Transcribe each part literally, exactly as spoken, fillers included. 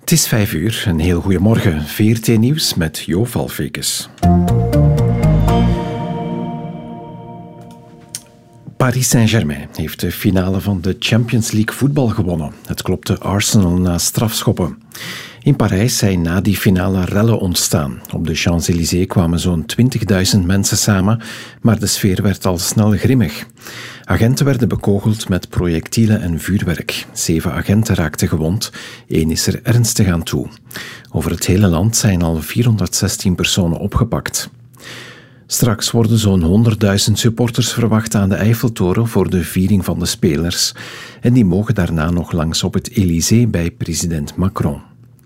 Het is vijf uur, een heel goeiemorgen. V R T Nieuws met Jo Valfekes. Paris Saint-Germain heeft de finale van de Champions League voetbal gewonnen. Het klopte Arsenal na strafschoppen. In Parijs zijn na die finale rellen ontstaan. Op de Champs-Élysées kwamen zo'n twintigduizend mensen samen, maar de sfeer werd al snel grimmig. Agenten werden bekogeld met projectielen en vuurwerk. Zeven agenten raakten gewond, één is er ernstig aan toe. Over het hele land zijn al vierhonderdzestien personen opgepakt. Straks worden zo'n honderdduizend supporters verwacht aan de Eiffeltoren voor de viering van de spelers. En die mogen daarna nog langs op het Élysée bij president Macron.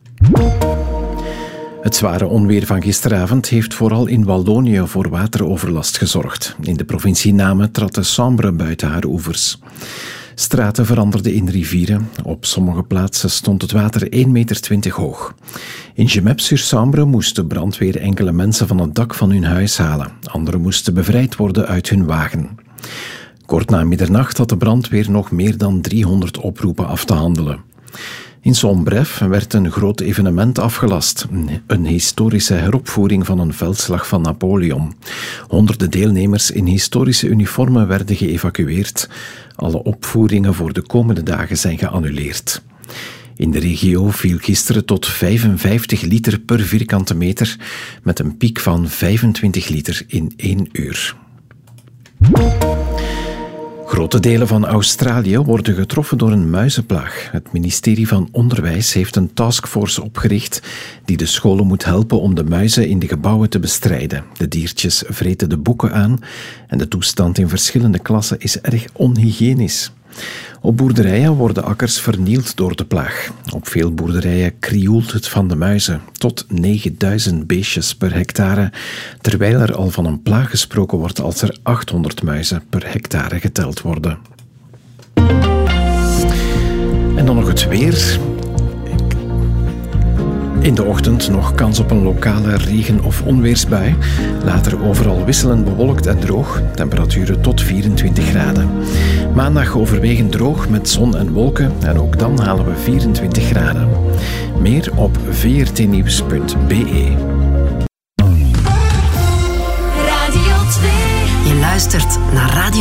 Het zware onweer van gisteravond heeft vooral in Wallonië voor wateroverlast gezorgd. In de provincie Namen trad de Sambre buiten haar oevers. Straten veranderden in rivieren. Op sommige plaatsen stond het water één meter twintig hoog. In Gemep-sur-Sambre moest de brandweer enkele mensen van het dak van hun huis halen. Anderen moesten bevrijd worden uit hun wagen. Kort na middernacht had de brandweer nog meer dan driehonderd oproepen af te handelen. In Sombref werd een groot evenement afgelast. Een historische heropvoering van een veldslag van Napoleon. Honderden deelnemers in historische uniformen werden geëvacueerd. Alle opvoeringen voor de komende dagen zijn geannuleerd. In de regio viel gisteren tot vijfenvijftig liter per vierkante meter, met een piek van vijfentwintig liter in één uur. Grote delen van Australië worden getroffen door een muizenplaag. Het ministerie van Onderwijs heeft een taskforce opgericht die de scholen moet helpen om de muizen in de gebouwen te bestrijden. De diertjes vreten de boeken aan en de toestand in verschillende klassen is erg onhygiënisch. Op boerderijen worden akkers vernield door de plaag. Op veel boerderijen krioelt het van de muizen, tot negenduizend beestjes per hectare, terwijl er al van een plaag gesproken wordt als er achthonderd muizen per hectare geteld worden. En dan nog het weer. In de ochtend nog kans op een lokale regen- of onweersbui. Later overal wisselend bewolkt en droog. Temperaturen tot vierentwintig graden. Maandag overwegend droog met zon en wolken. En ook dan halen we vierentwintig graden. Meer op v r t nieuws punt b e. Radio twee. Je luistert naar Radio